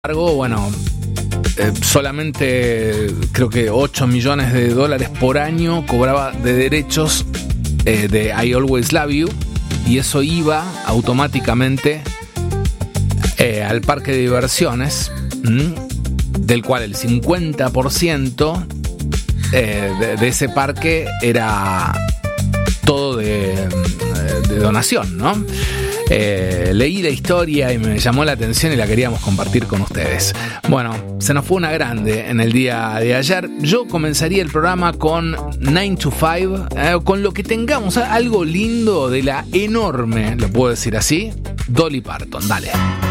Bueno, solamente creo que $8 millones por año cobraba de derechos de I Always Love You, y eso iba automáticamente al parque de diversiones, del cual el 50% de ese parque era todo de donación, ¿no? Leí la historia y me llamó la atención y la queríamos compartir con ustedes. Bueno, se nos fue una grande en el día de ayer. Yo comenzaría el programa con 9 to 5, con lo que tengamos, algo lindo de la enorme, lo puedo decir así, Dolly Parton. Dale.